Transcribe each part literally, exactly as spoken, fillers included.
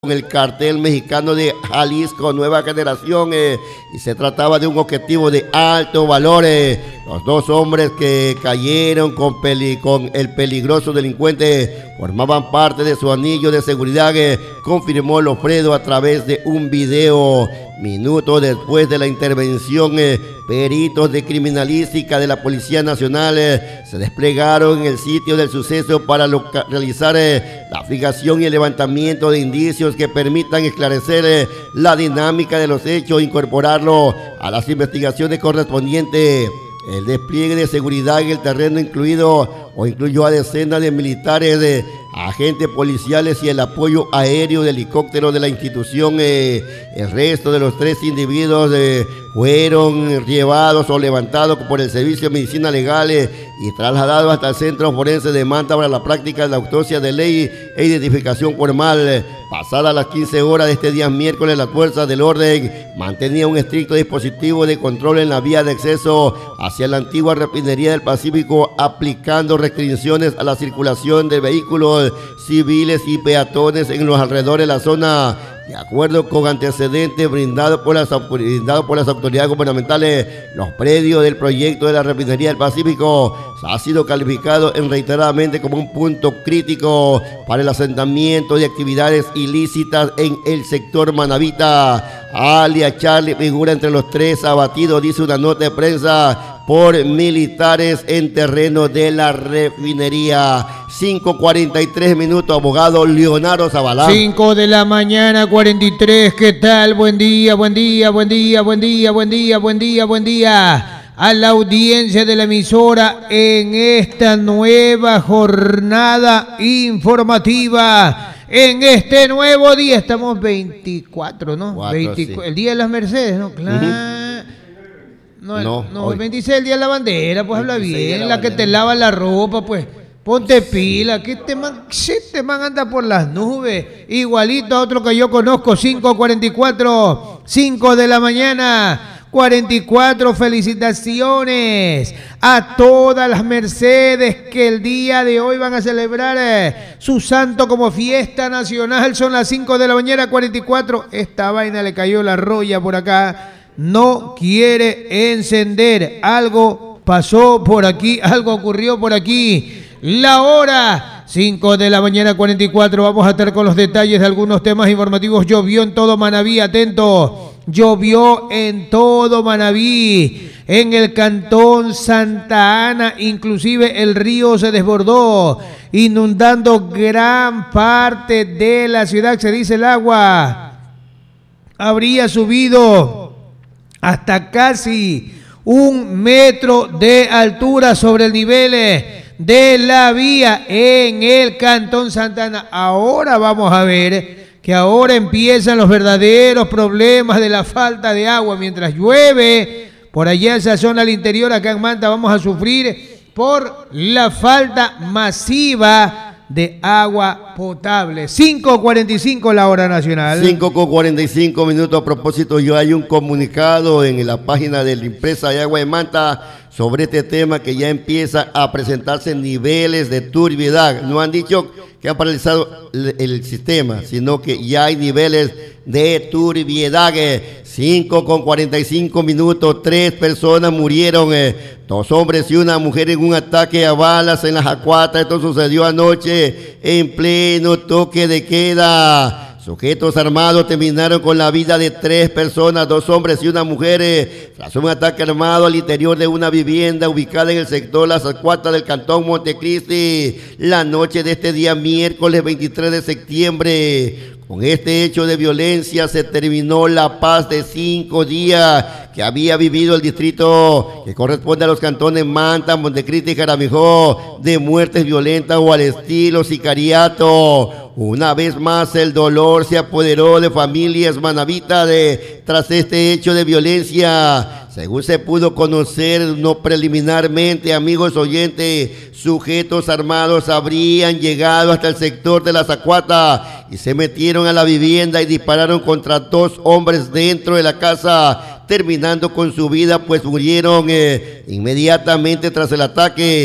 con el cartel mexicano de Jalisco Nueva Generación eh, y se trataba de un objetivo de alto valor. Eh. Los dos hombres que cayeron con, peli, con el peligroso delincuente formaban parte de su anillo de seguridad, eh, confirmó Lofredo a través de un video. Minutos después de la intervención, eh, peritos de criminalística de la Policía Nacional eh, se desplegaron en el sitio del suceso para realizar eh, la fijación y el levantamiento de indicios que permitan esclarecer eh, la dinámica de los hechos e incorporarlo a las investigaciones correspondientes. El despliegue de seguridad en el terreno incluido o incluyó a decenas de militares, de agentes policiales y el apoyo aéreo de helicópteros de la institución. Eh, el resto de los tres individuos eh, fueron llevados o levantados por el Servicio de Medicina Legal eh, y trasladados hasta el Centro Forense de Manta para la práctica de la autopsia de ley e identificación formal. Pasadas las quince horas de este día miércoles, las fuerzas del orden mantenían un estricto dispositivo de control en la vía de acceso hacia la antigua refinería del Pacífico, aplicando restricciones a la circulación de vehículos civiles y peatones en los alrededores de la zona. De acuerdo con antecedentes brindados por las, brindados por las autoridades gubernamentales, los predios del proyecto de la refinería del Pacífico ha sido calificado en reiteradamente como un punto crítico para el asentamiento de actividades ilícitas en el sector manabita. Alias Charlie figura entre los tres abatidos, dice una nota de prensa, por militares en terreno de la refinería. cinco cuarenta y tres minutos, abogado Leonardo Zabalá. cinco de la mañana, cuarenta y tres. ¿Qué tal? Buen día, buen día, buen día, buen día, buen día, buen día, buen día a la audiencia de la emisora en esta nueva jornada informativa. En este nuevo día, estamos veinticuatro, ¿no? Cuatro, veinticuatro, sí. El día de las Mercedes, ¿no? Claro. Uh-huh. No, el, no, no el veintiséis, el día de la bandera, pues habla bien, la, la que te lava la ropa, pues ponte pila, que este man, este man anda por las nubes, igualito a otro que yo conozco. Cinco cuarenta y cuatro, cinco de la mañana, cuarenta y cuatro. Felicitaciones a todas las Mercedes que el día de hoy van a celebrar eh, su santo como fiesta nacional. Son las cinco de la mañana, cuarenta y cuatro. Esta vaina le cayó la roya por acá. No quiere encender. Algo pasó por aquí, algo ocurrió por aquí. La hora, cinco de la mañana, cuarenta y cuatro. Vamos a estar con los detalles de algunos temas informativos. Llovió en todo Manabí, atento. Llovió en todo Manabí, en el cantón Santa Ana, inclusive el río se desbordó, inundando gran parte de la ciudad. Se dice el agua habría subido hasta casi un metro de altura sobre el nivel de la vía en el cantón Santa Ana. Ahora vamos a ver que ahora empiezan los verdaderos problemas de la falta de agua. Mientras llueve por allá esa zona al interior, acá en Manta vamos a sufrir por la falta masiva de agua potable. cinco cuarenta y cinco la hora nacional. cinco con cuarenta y cinco minutos. A propósito, yo hay un comunicado en la página de la empresa de agua de Manta sobre este tema, que ya empieza a presentarse niveles de turbiedad. No han dicho que han paralizado el, el sistema, sino que ya hay niveles de turbiedad. cinco con cuarenta y cinco minutos, tres personas murieron, eh, dos hombres y una mujer en un ataque a balas en la Jacuata. Esto sucedió anoche en pleno toque de queda. Sujetos armados terminaron con la vida de tres personas, dos hombres y una mujer, eh, tras un ataque armado al interior de una vivienda ubicada en el sector Las Acuatas del cantón Montecristi, la noche de este día miércoles veintitrés de septiembre. Con este hecho de violencia se terminó la paz de cinco días que había vivido el distrito que corresponde a los cantones Manta, Montecristi y Jaramijó, de muertes violentas o al estilo sicariato. Una vez más el dolor se apoderó de familias manabitas de, tras este hecho de violencia. Según se pudo conocer no preliminarmente, amigos oyentes, sujetos armados habrían llegado hasta el sector de la Zacuata y se metieron a la vivienda y dispararon contra dos hombres dentro de la casa, terminando con su vida, pues murieron eh, inmediatamente tras el ataque.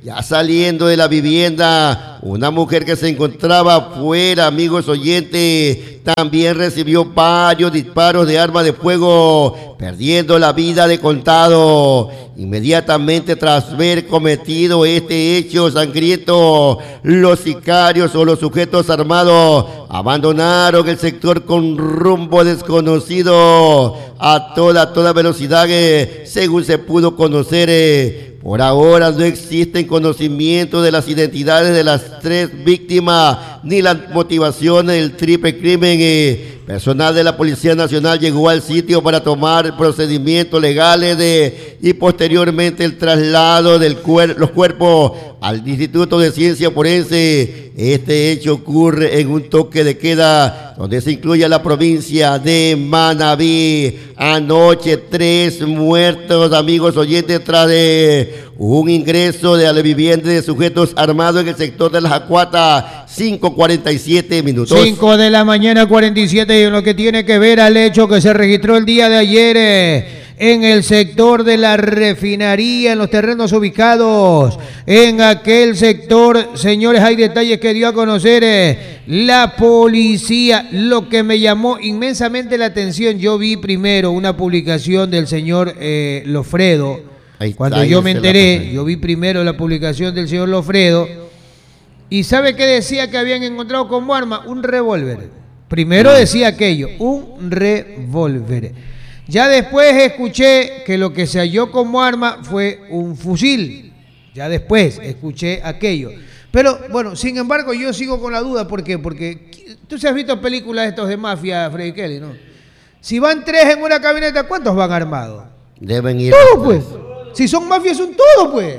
ya saliendo de la vivienda, una mujer que se encontraba afuera, amigos oyentes, también recibió varios disparos de arma de fuego, perdiendo la vida de contado. Inmediatamente tras ver cometido este hecho sangriento, los sicarios o los sujetos armados abandonaron el sector con rumbo desconocido a toda, a toda velocidad, eh, según se pudo conocer. Eh, Por ahora no existen conocimientos de las identidades de las tres víctimas ni las motivaciones del triple crimen. Eh, personal de la Policía Nacional llegó al sitio para tomar procedimientos legales de, y posteriormente el traslado de cuer los cuerpos al Instituto de Ciencia Forense. Este hecho ocurre en un toque de queda donde se incluye la provincia de Manabí. Anoche tres muertos, amigos oyentes, tras de un ingreso de la vivienda de sujetos armados en el sector de la Jacuata. Cinco cuarenta y siete minutos. cinco de la mañana, cuarenta y siete, y en lo que tiene que ver al hecho que se registró el día de ayer eh, en el sector de la refinería, en los terrenos ubicados en aquel sector. Señores, hay detalles que dio a conocer eh, la policía. Lo que me llamó inmensamente la atención, yo vi primero una publicación del señor eh, Lofredo. Cuando yo me enteré, yo vi primero la publicación del señor Lofredo. ¿Y sabe qué decía que habían encontrado como arma? Un revólver. Primero decía aquello, un revólver. Ya después escuché que lo que se halló como arma fue un fusil. Ya después escuché aquello. Pero bueno, sin embargo, yo sigo con la duda. ¿Por qué? Porque tú se has visto películas estos de mafia, Freddy Kelly, ¿no? Si van tres en una camioneta, ¿cuántos van armados? Deben ir. Todo, pues. Si son mafias, son todo, pues.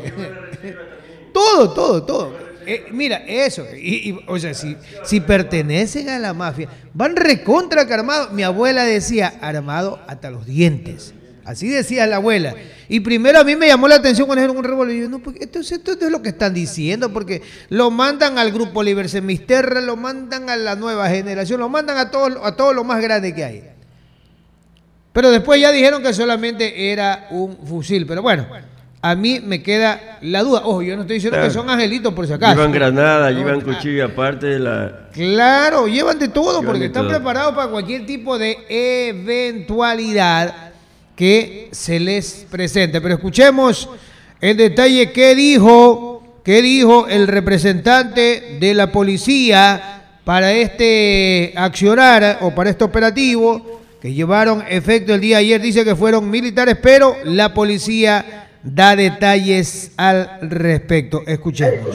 Todo, todo, todo. Eh, mira, eso, y, y, o sea, si, si pertenecen a la mafia, van recontra que armados. Mi abuela decía, armado hasta los dientes. Así decía la abuela. Y primero a mí me llamó la atención cuando era un revólver. Y yo, no, porque esto, esto, esto es lo que están diciendo, porque lo mandan al grupo Liber Semisterra, lo mandan a la nueva generación, lo mandan a todos, a todo lo más grande que hay. Pero después ya dijeron que solamente era un fusil. Pero bueno, a mí me queda la duda. Ojo, yo no estoy diciendo claro que son angelitos por si acaso. Llevan granada, no, llevan cuchillo aparte de la... Claro, llevan de todo llevan porque de están todo. preparados para cualquier tipo de eventualidad que se les presente. Pero escuchemos el detalle que dijo, que dijo el representante de la policía para este accionar o para este operativo que llevaron efecto el día de ayer. Dice que fueron militares, pero la policía da detalles al respecto. Escuchemos.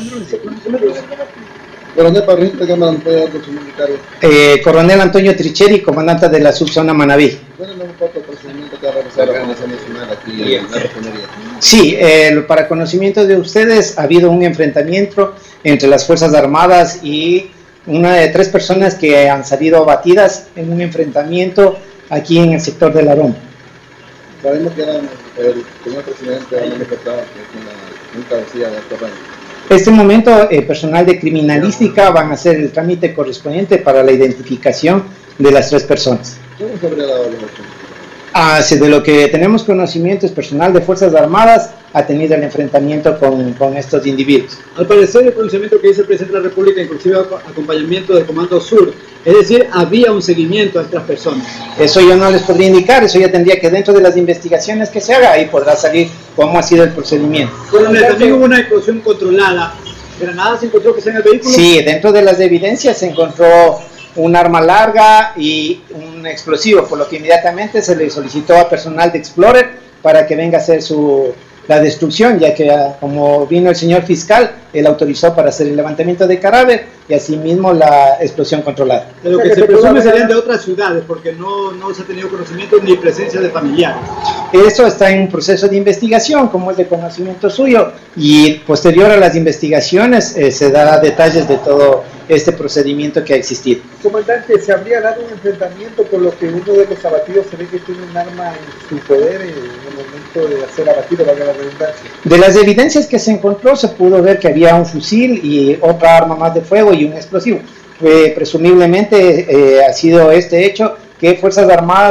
Coronel Parrita, Cámara de Militares. Eh, Coronel Antonio Tricheri, comandante de la subzona Manabí. Cuéntanos un poco el procedimiento que va a realizar la Organización Nacional aquí en la refinería. Sí, eh, para conocimiento de ustedes, ha habido un enfrentamiento entre las Fuerzas Armadas y una de tres personas que han salido abatidas en un enfrentamiento aquí en el sector de La Roma. Sabemos que era el señor presidente de la manifestado que es una, una cabecilla de alto rango. En este momento, el eh, personal de criminalística van a hacer el trámite correspondiente para la identificación de las tres personas. ¿Cómo se habría dado los hechos? Ah, sí, de lo que tenemos conocimiento, es personal de Fuerzas Armadas ha tenido el enfrentamiento con, con estos individuos. Al parecer, el pronunciamiento que dice el presidente de la República, inclusive acompañamiento del Comando Sur, es decir, había un seguimiento a estas personas. Eso yo no les podría indicar, eso ya tendría que dentro de las investigaciones que se haga, ahí podrá salir cómo ha sido el procedimiento. Bueno, también hubo una explosión controlada. ¿Granadas se encontró que sea en el vehículo? Sí, dentro de las evidencias se encontró un arma larga y un explosivo, por lo que inmediatamente se le solicitó a personal de Explorer para que venga a hacer su, la destrucción, ya que como vino el señor fiscal, él autorizó para hacer el levantamiento de cadáver y asimismo la explosión controlada. De lo que se presume serían de otras ciudades, porque no, no se ha tenido conocimiento ni presencia de familiares. Eso está en un proceso de investigación, como es de conocimiento suyo, y posterior a las investigaciones eh, se dará detalles de todo este procedimiento que ha existido. Comandante, ¿se habría dado un enfrentamiento por lo que uno de los abatidos se ve que tiene un arma en su poder en el momento de ser abatido, valga la redundancia? De las evidencias que se encontró se pudo ver que había un fusil y otra arma más de fuego y un explosivo. Eh, presumiblemente eh, ha sido este hecho que Fuerzas Armadas han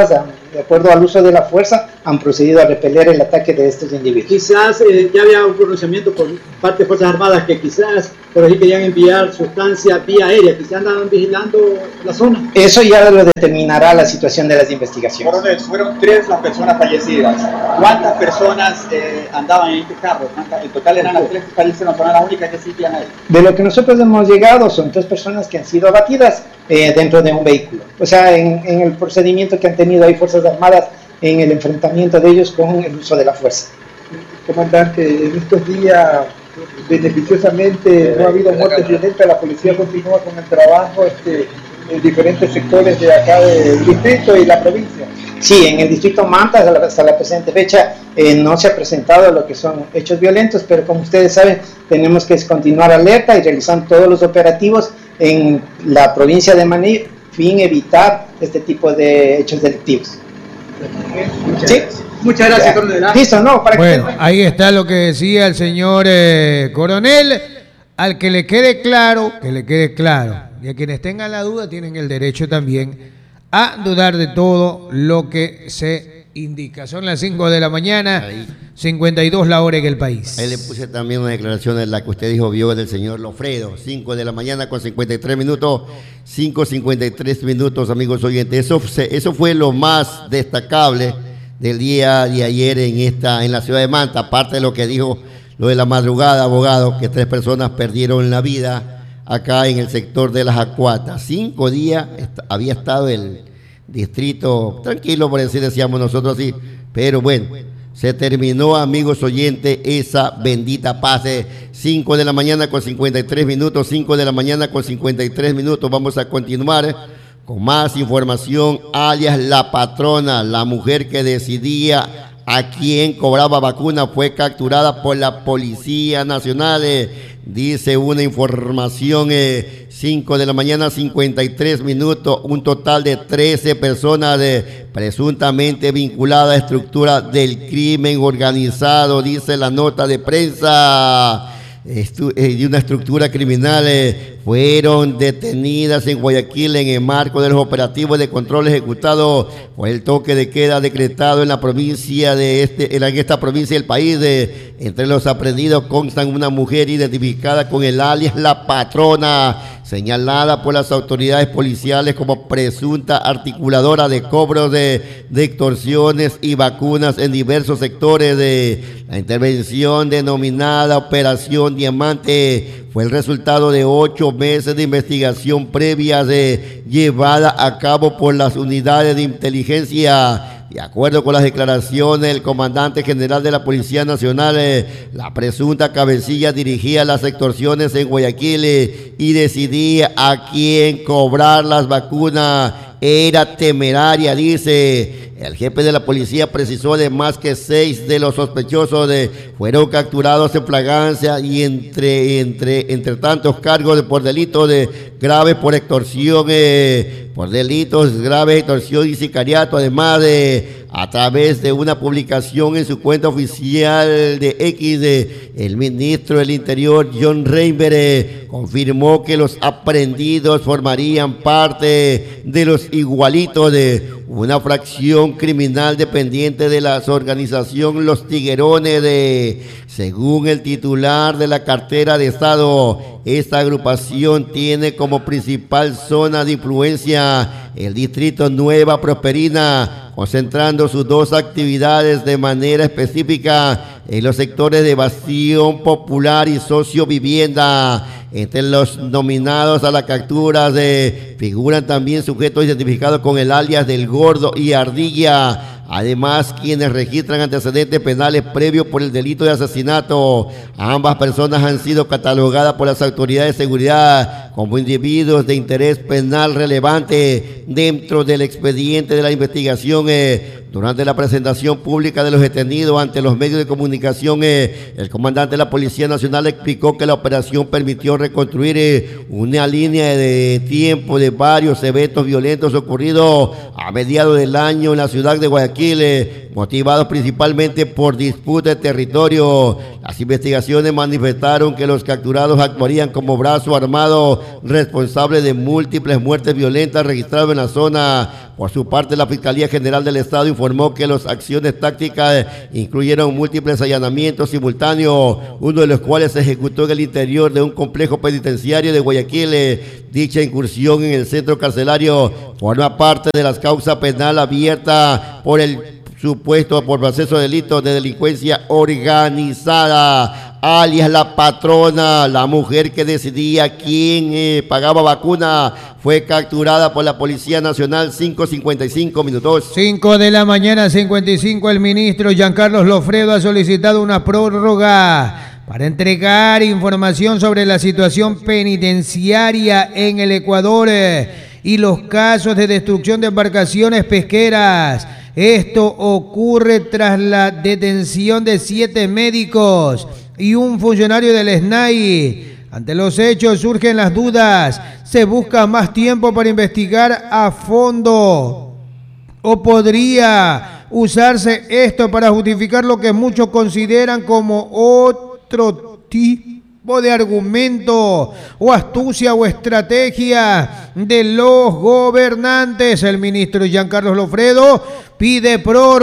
de acuerdo al uso de la fuerza, han procedido a repeler el ataque de estos individuos. Quizás eh, ya había un pronunciamiento por parte de Fuerzas Armadas que quizás por ahí querían enviar sustancia vía aérea, quizás andaban vigilando la zona. Eso ya lo determinará la situación de las investigaciones. Coronel, fueron tres las personas fallecidas. ¿Cuántas personas eh, andaban en este carro? En total eran las tres que fallecieron, son las únicas que existían ahí. De lo que nosotros hemos llegado son tres personas que han sido abatidas eh, dentro de un vehículo. O sea, en, en el procedimiento que han tenido ahí Fuerzas Armadas en el enfrentamiento de ellos con el uso de la fuerza. Comandante, en estos días beneficiosamente no ha habido muertes violentas, la policía continúa con el trabajo este, en diferentes sectores de acá del distrito y la provincia. Sí, en el distrito Manta hasta la, hasta la presente fecha eh, no se ha presentado lo que son hechos violentos, pero como ustedes saben tenemos que continuar alerta y realizando todos los operativos en la provincia de Maní, fin evitar este tipo de hechos delictivos. Muchas ¿Sí? gracias. Muchas gracias, coronel. Listo, no, para Bueno, que... ahí está lo que decía el señor eh, coronel. Al que le quede claro, que le quede claro. Y a quienes tengan la duda tienen el derecho también a dudar de todo lo que se indica. Son las cinco de la mañana, ahí. cincuenta y dos la hora en el país. Ahí le puse también una declaración en la que usted dijo, vio del señor Lofredo, cinco de la mañana con cincuenta y tres minutos, cinco cincuenta y tres minutos, amigos oyentes. Eso, eso fue lo más destacable del día de ayer en esta en la ciudad de Manta, aparte de lo que dijo lo de la madrugada, abogado, que tres personas perdieron la vida acá en el sector de las Acuatas. Cinco días había estado el distrito tranquilo, por decir, decíamos nosotros así, pero bueno, se terminó, amigos oyentes, esa bendita paz. Cinco de la mañana con cincuenta y tres minutos, cinco de la mañana con cincuenta y tres minutos. Vamos a continuar con más información, alias la patrona, la mujer que decidía a quién cobraba vacuna, fue capturada por la Policía Nacional. Eh, dice una información, eh, cinco de la mañana, cincuenta y tres minutos, un total de trece personas eh, presuntamente vinculadas a estructuras del crimen organizado, dice la nota de prensa. Estu eh, de una estructura criminal eh, fueron detenidas en Guayaquil en el marco de los operativos de control ejecutado por el toque de queda decretado en la provincia de este en esta provincia del país. Eh, entre los aprendidos constan una mujer identificada con el alias La Patrona, señalada por las autoridades policiales como presunta articuladora de cobros de, de extorsiones y vacunas en diversos sectores. De la intervención denominada Operación Diamante fue el resultado de ocho meses de investigación previa de, llevada a cabo por las unidades de inteligencia. De acuerdo con las declaraciones del comandante general de la Policía Nacional, eh, la presunta cabecilla dirigía las extorsiones en Guayaquil eh, y decidía a quién cobrar las vacunas. Era temeraria, dice. El jefe de la policía precisó además que seis de los sospechosos de, fueron capturados en flagrancia y entre, entre, entre tantos cargos de, por delitos de graves por extorsión, eh, por delitos graves, extorsión y sicariato, además de a través de una publicación en su cuenta oficial de X, de, el ministro del Interior, John Reinber, eh, confirmó que los aprehendidos formarían parte de los igualitos de una fracción criminal dependiente de la organización Los Tiguerones. De, según el titular de la cartera de Estado, esta agrupación tiene como principal zona de influencia el distrito Nueva Prosperina, concentrando sus dos actividades de manera específica en los sectores de evasión popular y sociovivienda. Entre los nominados a la captura de, figuran también sujetos identificados con el alias del Gordo y Ardilla. Además, quienes registran antecedentes penales previos por el delito de asesinato. Ambas personas han sido catalogadas por las autoridades de seguridad como individuos de interés penal relevante dentro del expediente de la investigación. Eh, durante la presentación pública de los detenidos ante los medios de comunicación, eh, el comandante de la Policía Nacional explicó que la operación permitió reconstruir eh, una línea de tiempo de varios eventos violentos ocurridos a mediados del año en la ciudad de Guayaquil, eh, motivados principalmente por disputa de territorio. Las investigaciones manifestaron que los capturados actuarían como brazo armado responsable de múltiples muertes violentas registradas en la zona. Por su parte, la Fiscalía General del Estado informó que las acciones tácticas incluyeron múltiples allanamientos simultáneos, uno de los cuales se ejecutó en el interior de un complejo penitenciario de Guayaquil. Dicha incursión en el centro carcelario forma parte de las causas penal abierta por el supuesto por proceso de delitos de delincuencia organizada, alias la patrona, la mujer que decidía quién eh, pagaba vacuna, fue capturada por la Policía Nacional. Cinco cincuenta y cinco minutos. cinco de la mañana, cincuenta y cinco. El ministro Giancarlos Lofredo ha solicitado una prórroga para entregar información sobre la situación penitenciaria en el Ecuador eh, y los casos de destrucción de embarcaciones pesqueras. Esto ocurre tras la detención de siete médicos y un funcionario del S N A I. Ante los hechos surgen las dudas. ¿Se busca más tiempo para investigar a fondo? ¿O podría usarse esto para justificar lo que muchos consideran como otro tipo de argumento o astucia o estrategia de los gobernantes? El ministro Giancarlos Lofredo pide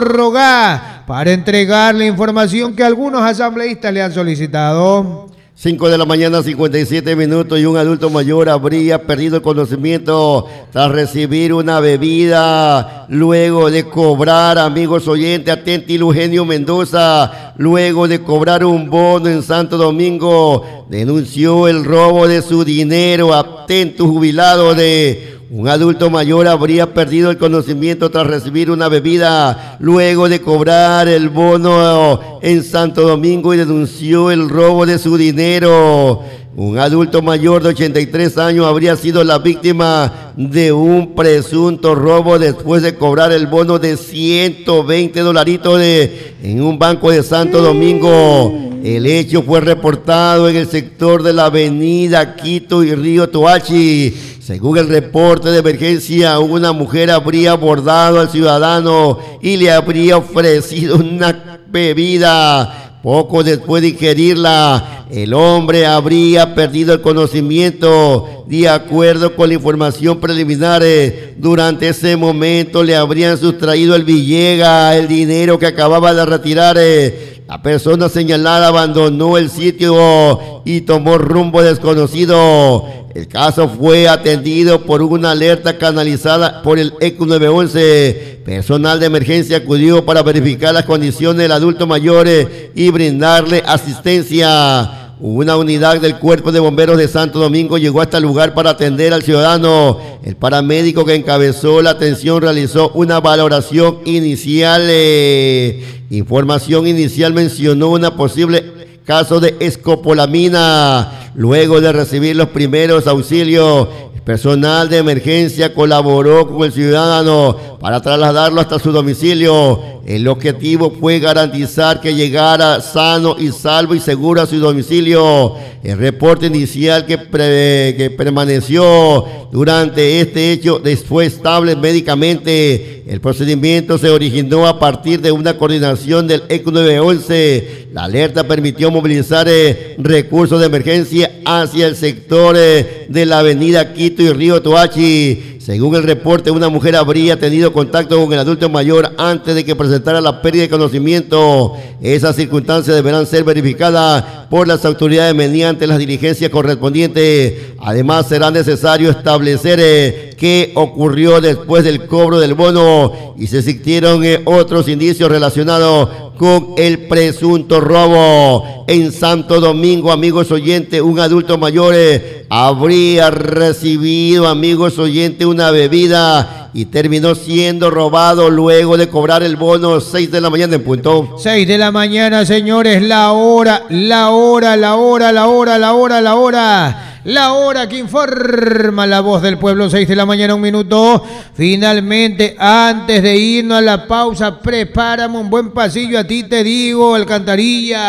prórroga para entregar la información que algunos asambleístas le han solicitado. cinco de la mañana, cincuenta y siete minutos, y un adulto mayor habría perdido el conocimiento tras recibir una bebida luego de cobrar, amigos oyentes, atenti Eugenio Mendoza, luego de cobrar un bono en Santo Domingo, denunció el robo de su dinero. Atento jubilado de un adulto mayor habría perdido el conocimiento tras recibir una bebida luego de cobrar el bono en Santo Domingo y denunció el robo de su dinero. Un adulto mayor de ochenta y tres años habría sido la víctima de un presunto robo después de cobrar el bono de ciento veinte dolaritos de, en un banco de Santo Domingo. El hecho fue reportado en el sector de la avenida Quito y Río Toachi. Según el reporte de emergencia, una mujer habría abordado al ciudadano y le habría ofrecido una bebida. Poco después de ingerirla, el hombre habría perdido el conocimiento. De acuerdo con la información preliminar, durante ese momento le habrían sustraído el billega, el dinero que acababa de retirar. La persona señalada abandonó el sitio y tomó rumbo desconocido. El caso fue atendido por una alerta canalizada por el E C U nueve once. Personal de emergencia acudió para verificar las condiciones del adulto mayor y brindarle asistencia. Una unidad del Cuerpo de Bomberos de Santo Domingo llegó hasta el lugar para atender al ciudadano. El paramédico que encabezó la atención realizó una valoración inicial. Eh, información inicial mencionó una posible caso de escopolamina. Luego de recibir los primeros auxilios, el personal de emergencia colaboró con el ciudadano para trasladarlo hasta su domicilio. El objetivo fue garantizar que llegara sano y salvo y seguro a su domicilio. El reporte inicial que, pre, que permaneció durante este hecho fue estable médicamente. El procedimiento se originó a partir de una coordinación del E C U nueve once. La alerta permitió movilizar eh, recursos de emergencia hacia el sector eh, de la avenida Quito y Río Toachi. Según el reporte, una mujer habría tenido contacto con el adulto mayor antes de que presentara la pérdida de conocimiento. Esas circunstancias deberán ser verificadas por las autoridades mediante las diligencias correspondientes. Además, será necesario establecer eh, qué ocurrió después del cobro del bono y si existieron eh, otros indicios relacionados con el presunto robo. En Santo Domingo, amigos oyentes, un adulto mayor eh, habría recibido, amigos oyentes, una bebida y terminó siendo robado luego de cobrar el bono. Seis de la mañana en punto. Seis de la mañana, señores, la hora, la hora, la hora, la hora, la hora, la hora. La hora que informa la voz del pueblo. Seis de la mañana, un minuto. Finalmente, antes de irnos a la pausa, prepárame un buen pasillo, a ti te digo, Alcantarilla.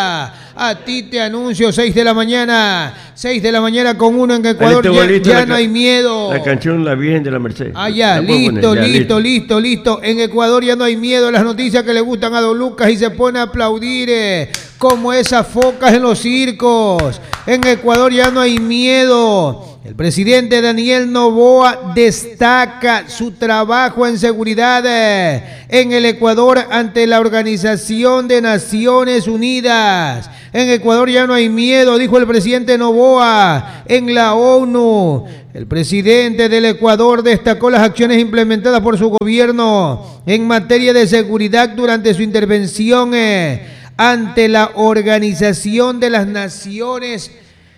A ti te anuncio, seis de la mañana. seis de la mañana con uno en Ecuador. Ya, ya no hay miedo. La canción La Virgen de la Merced. Ah, ya, listo, poner, ya, listo, listo, listo. En Ecuador ya no hay miedo. Las noticias que le gustan a Don Lucas y se pone a aplaudir eh, como esas focas en los circos. En Ecuador ya no hay miedo. El presidente Daniel Noboa destaca su trabajo en seguridad eh, en el Ecuador ante la Organización de Naciones Unidas. En Ecuador ya no hay miedo, dijo el presidente Noboa en la ONU. El presidente del Ecuador destacó las acciones implementadas por su gobierno en materia de seguridad durante su intervención eh, ante la Organización de las Naciones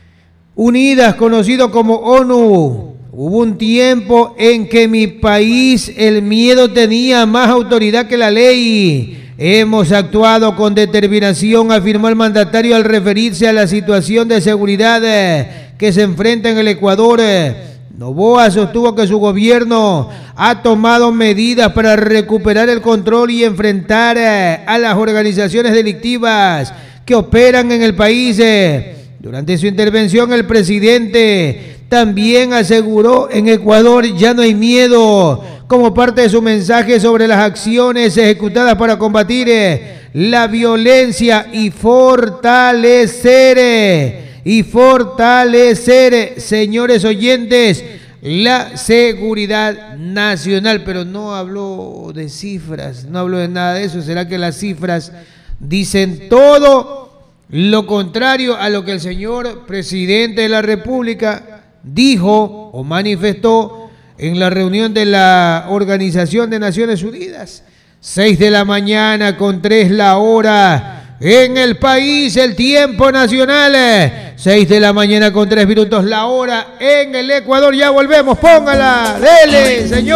Unidas, conocido como ONU. Hubo un tiempo en que mi país el miedo tenía más autoridad que la ley. Hemos actuado con determinación, afirmó el mandatario al referirse a la situación de seguridad eh, que se enfrenta en el Ecuador. Noboa sostuvo que su gobierno ha tomado medidas para recuperar el control y enfrentar eh, a las organizaciones delictivas que operan en el país. Eh. Durante su intervención, el presidente también aseguró en Ecuador ya no hay miedo, como parte de su mensaje sobre las acciones ejecutadas para combatir eh, la violencia y fortalecer, eh, y fortalecer, eh, señores oyentes, la seguridad nacional. Pero no habló de cifras, no habló de nada de eso. ¿Será que las cifras dicen todo lo contrario a lo que el señor presidente de la República dijo o manifestó en la reunión de la Organización de Naciones Unidas? Seis de la mañana con tres la hora en el país, el tiempo nacional. Seis de la mañana con tres minutos la hora en el Ecuador. Ya volvemos, póngala, dele, señor.